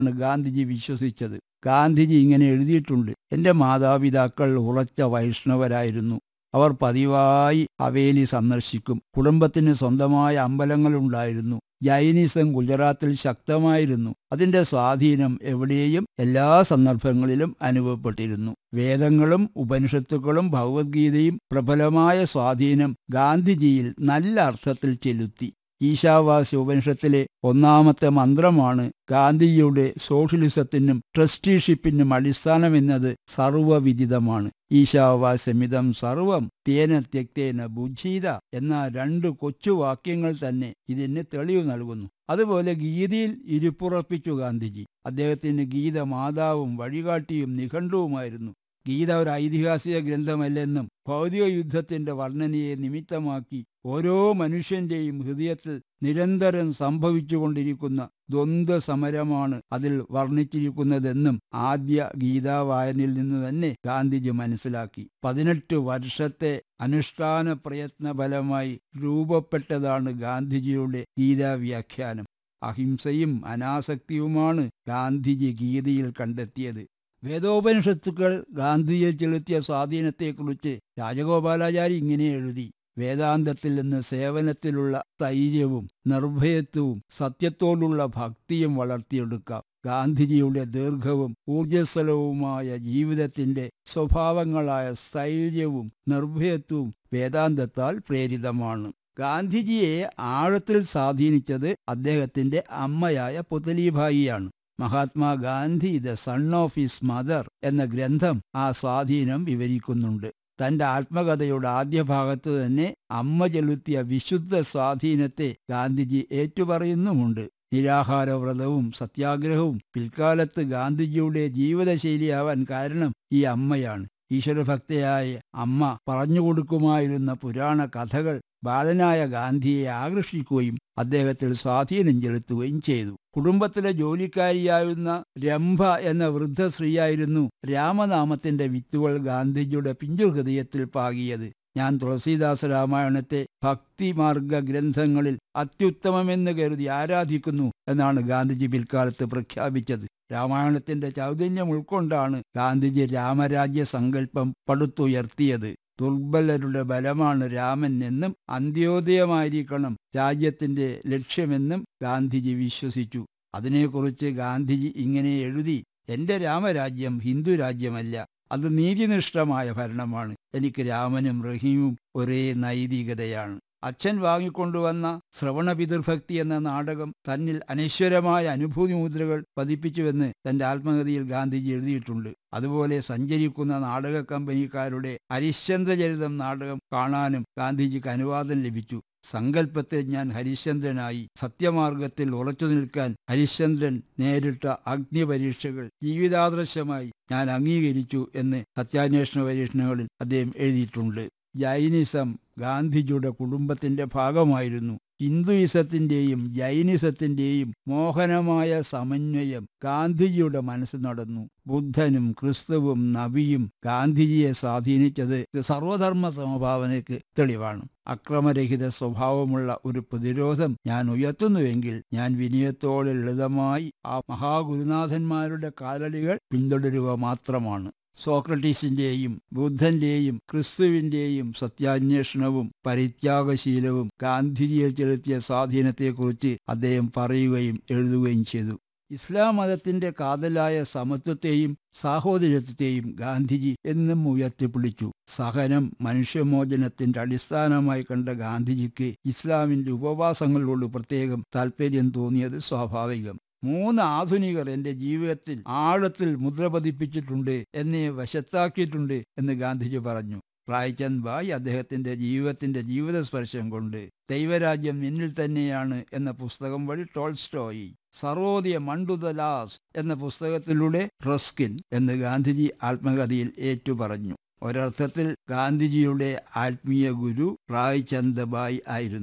ഗാന്ധിജി വിശ്വസിച്ചത്. ഗാന്ധിജി ഇങ്ങനെ എഴുതിയിട്ടുണ്ട്: എൻ്റെ മാതാപിതാക്കൾ ഉറച്ച വൈഷ്ണവരായിരുന്നു. അവർ പതിവായി ഹവേലി സന്ദർശിക്കും. കുടുംബത്തിന് സ്വന്തമായ അമ്പലങ്ങളുണ്ടായിരുന്നു. ജൈനിസം ഗുജറാത്തിൽ ശക്തമായിരുന്നു. അതിൻ്റെ സ്വാധീനം എവിടെയും എല്ലാ സന്ദർഭങ്ങളിലും അനുഭവപ്പെട്ടിരുന്നു. വേദങ്ങളും ഉപനിഷത്തുക്കളും ഭഗവത്ഗീതയും പ്രബലമായ സ്വാധീനം ഗാന്ധിജിയിൽ നല്ല അർത്ഥത്തിൽ ചെലുത്തി. ഈശാവാസ്യ ഉപനിഷത്തിലെ ഒന്നാമത്തെ മന്ത്രമാണ് ഗാന്ധിജിയുടെ സോഷ്യലിസത്തിനും ട്രസ്റ്റിഷിപ്പിനും അടിസ്ഥാനമെന്നത് സർവവിദിതമാണ്. ഈശാവാസ്യമിതം സർവം തേന ത്യക്തേന ബുദ്ധീത എന്ന 2 കൊച്ചു വാക്യങ്ങൾ തന്നെ ഇതിന് തെളിവ് നൽകുന്നു. അതുപോലെ ഗീതയിൽ ഇരിപ്പുറപ്പിച്ചു ഗാന്ധിജി. അദ്ദേഹത്തിന് ഗീത മാതാവും വഴികാട്ടിയും നിഘണ്ടുവുമായിരുന്നു. ഗീത ഒരു ഐതിഹാസിക ഗ്രന്ഥമല്ലെന്നും ഭൗതിക യുദ്ധത്തിന്റെ വർണ്ണനയെ നിമിത്തമാക്കി ഓരോ മനുഷ്യന്റെയും ഹൃദയത്തിൽ നിരന്തരം സംഭവിച്ചുകൊണ്ടിരിക്കുന്ന ദ്വന്ദ്വ സമരമാണ് അതിൽ വർണ്ണിച്ചിരിക്കുന്നതെന്നും ആദ്യ ഗീതാവായനയിൽ നിന്ന് തന്നെ ഗാന്ധിജി മനസ്സിലാക്കി. 18 വർഷത്തെ അനുഷ്ഠാന പ്രയത്ന ഫലമായി രൂപപ്പെട്ടതാണ് ഗാന്ധിജിയുടെ ഗീതാവ്യാഖ്യാനം. അഹിംസയും അനാസക്തിയുമാണ് ഗാന്ധിജി ഗീതയിൽ കണ്ടെത്തിയത്. വേദോപനിഷത്തുക്കൾ ഗാന്ധിജിയിൽ ചെലുത്തിയ സ്വാധീനത്തെക്കുറിച്ച് രാജഗോപാലാചാരി ഇങ്ങനെ എഴുതി: വേദാന്തത്തിൽ നിന്ന് സേവനത്തിലുള്ള സ്ഥൈര്യവും നിർഭയത്വവും സത്യത്തോടുള്ള ഭക്തിയും വളർത്തിയെടുക്കാം. ഗാന്ധിജിയുടെ ദീർഘവും ഊർജ്ജസ്വലവുമായ ജീവിതത്തിന്റെ സ്വഭാവങ്ങളായ സ്ഥൈര്യവും നിർഭയത്വവും വേദാന്തത്താൽ പ്രേരിതമാണ്. ഗാന്ധിജിയെ ആഴത്തിൽ സ്വാധീനിച്ചത് അദ്ദേഹത്തിന്റെ അമ്മയായ പുതലിഭായിയാണ്. Mahatma Gandhi the son of his mother എന്ന ഗ്രന്ഥം ആ സ്വാധീനം വിവരിക്കുന്നുണ്ട്. തന്റെ ആത്മകഥയുടെ ആദ്യ ഭാഗത്ത് തന്നെ അമ്മ ചെലുത്തിയ വിശുദ്ധ സ്വാധീനത്തെ ഗാന്ധിജി ഏറ്റുപറയുന്നുമുണ്ട്. നിരാഹാരവ്രതവും സത്യാഗ്രഹവും പിൽക്കാലത്ത് ഗാന്ധിജിയുടെ ജീവിതശൈലിയാവാൻ കാരണം ഈ അമ്മയാണ്. ഈശ്വരഭക്തയായ അമ്മ പറഞ്ഞുകൊടുക്കുമായിരുന്ന പുരാണ കഥകൾ ബാലനായ ഗാന്ധിയെ ആകർഷിക്കുകയും അദ്ദേഹത്തിൽ സ്വാധീനം ചെലുത്തുകയും ചെയ്തു. കുടുംബത്തിലെ ജോലിക്കാരിയായിരുന്ന രംഭ എന്ന വൃദ്ധ സ്ത്രീയായിരുന്നു രാമനാമത്തിന്റെ വിത്തുകൾ ഗാന്ധിജിയുടെ പിഞ്ചുഹൃദയത്തിൽ പാകിയത്. ഞാൻ തുളസീദാസ രാമായണത്തെ ഭക്തിമാർഗ ഗ്രന്ഥങ്ങളിൽ അത്യുത്തമമെന്ന് കരുതി ആരാധിക്കുന്നു എന്നാണ് ഗാന്ധിജി പിൽക്കാലത്ത് പ്രഖ്യാപിച്ചത്. രാമായണത്തിന്റെ ചൈതന്യം ഉൾക്കൊണ്ടാണ് ഗാന്ധിജി രാമരാജ്യ സങ്കല്പം പടുത്തുയർത്തിയത്. ദുർബലരുടെ ബലമാണ് രാമൻ എന്നും അന്ത്യോദയമായിരിക്കണം രാജ്യത്തിന്റെ ലക്ഷ്യമെന്നും ഗാന്ധിജി വിശ്വസിച്ചു. അതിനെക്കുറിച്ച് ഗാന്ധിജി ഇങ്ങനെ എഴുതി: എൻ്റെ രാമരാജ്യം ഹിന്ദു രാജ്യമല്ല, അത് നീതിനിഷ്ഠമായ ഭരണമാണ്. എനിക്ക് രാമനും റഹീമും ഒരേ നൈതികതയാണ്. അച്ഛൻ വാങ്ങിക്കൊണ്ടുവന്ന ശ്രവണപിതൃഭക്തി എന്ന നാടകം തന്നിൽ അനശ്വരമായ അനുഭൂതി മുദ്രകൾ പതിപ്പിച്ചുവെന്ന് തന്റെ ആത്മകഥയിൽ ഗാന്ധിജി എഴുതിയിട്ടുണ്ട്. അതുപോലെ സഞ്ചരിക്കുന്ന നാടക കമ്പനിക്കാരുടെ ഹരിശ്ചന്ദ്രചരിതം നാടകം കാണാനും ഗാന്ധിജിക്ക് അനുവാദം ലഭിച്ചു. സങ്കല്പത്തിൽ ഞാൻ ഹരിശ്ചന്ദ്രനായി. സത്യമാർഗത്തിൽ ഉറച്ചു നിൽക്കാൻ ഹരിശ്ചന്ദ്രൻ നേരിട്ട അഗ്നിപരീക്ഷകൾ ജീവിതാദർശമായി ഞാൻ അംഗീകരിച്ചു എന്ന് സത്യാന്വേഷണ പരീക്ഷണങ്ങളിൽ അദ്ദേഹം എഴുതിയിട്ടുണ്ട്. ജൈനിസം ഗാന്ധിജിയുടെ കുടുംബത്തിന്റെ ഭാഗമായിരുന്നു. ഹിന്ദുയിസത്തിന്റെയും ജൈനിസത്തിന്റെയും മോഹനമായ സമന്വയം ഗാന്ധിജിയുടെ മനസ്സിൽ നടന്നു. ബുദ്ധനും ക്രിസ്തുവും നബിയും ഗാന്ധിജിയെ സ്വാധീനിച്ചത് സർവധർമ്മ സമഭാവനയ്ക്ക് തെളിവാണ്. അക്രമരഹിത സ്വഭാവമുള്ള ഒരു പ്രതിരോധം ഞാൻ ഉയർത്തുന്നുവെങ്കിൽ ഞാൻ വിനയത്തോടെ ലളിതമായി ആ മഹാഗുരുനാഥന്മാരുടെ കാലടികൾ പിന്തുടരുക മാത്രമാണ്. സോക്രട്ടീസിന്റെയും ബുദ്ധന്റെയും ക്രിസ്തുവിന്റെയും സത്യാന്വേഷണവും പരിത്യാഗശീലവും ഗാന്ധിജിയിൽ ചെലുത്തിയ സ്വാധീനത്തെക്കുറിച്ച് അദ്ദേഹം പറയുകയും എഴുതുകയും ചെയ്തു. ഇസ്ലാം മതത്തിന്റെ കാതലായ സമത്വത്തെയും സാഹോദര്യത്തെയും ഗാന്ധിജി എന്നും ഉയർത്തിപ്പിടിച്ചു. സഹനം മനുഷ്യമോചനത്തിന്റെ അടിസ്ഥാനമായി കണ്ട ഗാന്ധിജിക്ക് ഇസ്ലാമിന്റെ ഉപവാസങ്ങളോട് പ്രത്യേകം താല്പര്യം തോന്നിയത് സ്വാഭാവികം. 3 ആധുനികർ എൻ്റെ ജീവിതത്തിൽ ആഴത്തിൽ മുദ്ര പതിപ്പിച്ചിട്ടുണ്ട്, എന്നെ വശത്താക്കിയിട്ടുണ്ട് എന്ന് ഗാന്ധിജി പറഞ്ഞു. റായ്ചന്ദ് ഭായ് അദ്ദേഹത്തിന്റെ ജീവിതസ്പർശം കൊണ്ട് ദൈവരാജ്യം എന്നിൽ തന്നെയാണ് എന്ന പുസ്തകം വഴി Tolstoy, Sarvodaya Mandu the Las എന്ന പുസ്തകത്തിലൂടെ റസ്കിൻ എന്ന് ഗാന്ധിജി ആത്മകഥയിൽ ഏറ്റുപറഞ്ഞു. ഒരർത്ഥത്തിൽ ഗാന്ധിജിയുടെ ആത്മീയ ഗുരു റായ്ചന്ദ് ഭായ് ആയിരുന്നു.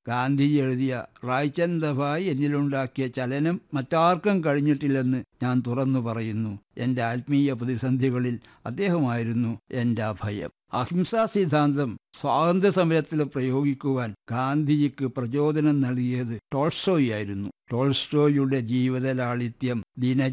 ഗാന്ധിജി എഴുതിയ റായ്ചന്ദ് ദഭായ് എന്നിലുണ്ടാക്കിയ ചലനം മറ്റാർക്കും കഴിഞ്ഞിട്ടില്ലെന്ന് ഞാൻ തുറന്നു പറയുന്നു. എൻ്റെ ആത്മീയ പ്രതിസന്ധികളിൽ അദ്ദേഹമായിരുന്നു എൻ്റെ അഭയം. അഹിംസാ സിദ്ധാന്തം സ്വാതന്ത്ര്യ സമരത്തിൽ പ്രയോഗിക്കുവാൻ ഗാന്ധിജിക്ക് പ്രചോദനം നൽകിയത് ടോൾസ്റ്റോയ് ആയിരുന്നു. ടോൾസ്റ്റോയുടെ ജീവിത ലാളിത്യം,